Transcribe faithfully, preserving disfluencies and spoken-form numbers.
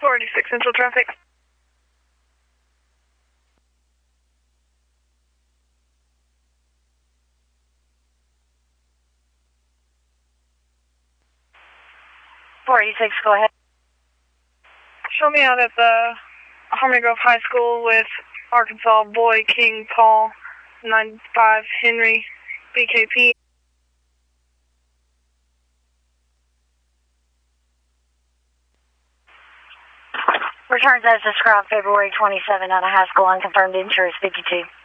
four eighty-six Central Traffic. four eighty-six, go ahead. Show me out at the Harmony Grove High School with Arkansas Boy King Paul, ninety-five Henry, B K P. Returns as described February twenty-seventh out of high school, unconfirmed insurance fifty-two.